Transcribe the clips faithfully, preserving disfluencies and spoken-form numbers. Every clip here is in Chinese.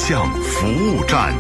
象服务站。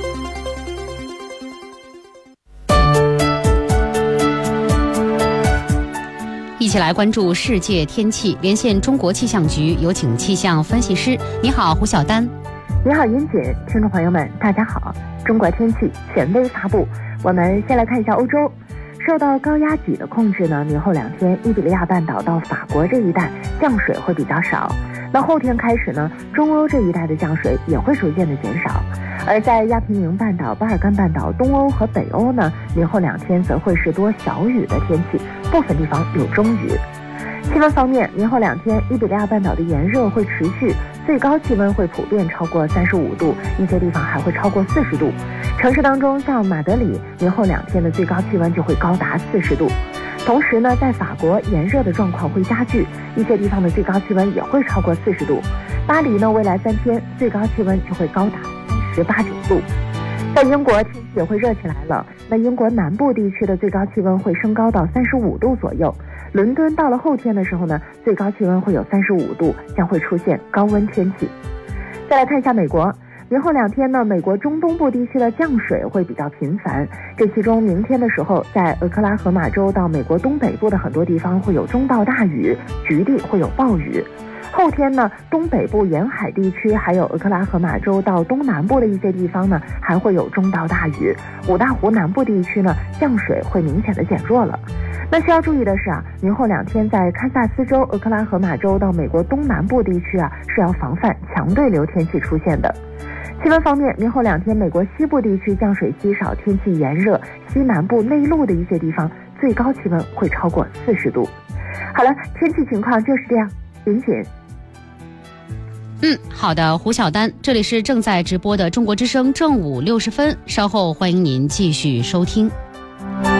一起来关注世界天气，连线中国气象局，有请气象分析师。你好，胡晓丹。 你好，云锦。听众朋友们，大家好。中国天气权威发布，我们先来看一下欧洲。受到高压脊的控制呢，明后两天伊比利亚半岛到法国这一带降水会比较少。那后天开始呢，中欧这一带的降水也会逐渐的减少。而在亚平宁半岛、巴尔干半岛、东欧和北欧呢，明后两天则会是多小雨的天气，部分地方有中雨。气温方面，明后两天伊比利亚半岛的炎热会持续，最高气温会普遍超过三十五度，一些地方还会超过四十度。城市当中，像马德里，明后两天的最高气温就会高达四十度。同时呢，在法国炎热的状况会加剧，一些地方的最高气温也会超过四十度。巴黎呢，未来三天最高气温就会高达三十八九度。在英国，天气也会热起来了。那英国南部地区的最高气温会升高到三十五度左右。伦敦到了后天的时候呢，最高气温会有三十五度，将会出现高温天气。再来看一下美国，明后两天呢，美国中东部地区的降水会比较频繁。这其中，明天的时候，在俄克拉荷马州到美国东北部的很多地方会有中到大雨，局地会有暴雨。后天呢，东北部沿海地区还有俄克拉荷马州到东南部的一些地方呢，还会有中到大雨。五大湖南部地区呢，降水会明显的减弱了。那需要注意的是啊，明后两天在堪萨斯州、俄克拉荷马州到美国东南部地区啊，是要防范强对流天气出现的。气温方面，明后两天美国西部地区降水稀少，天气炎热，西南部内陆的一些地方最高气温会超过四十度。好了，天气情况就是这样。云锦。 嗯，好的，胡晓丹，这里是正在直播的中国之声正午六十分，稍后欢迎您继续收听。